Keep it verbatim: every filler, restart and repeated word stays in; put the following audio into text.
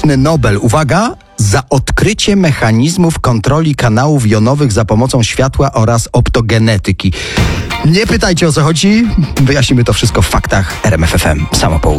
Nobel, uwaga, za odkrycie mechanizmów kontroli kanałów jonowych za pomocą światła oraz optogenetyki. Nie pytajcie, o co chodzi, wyjaśnimy to wszystko w faktach R M F F M. Samo południe.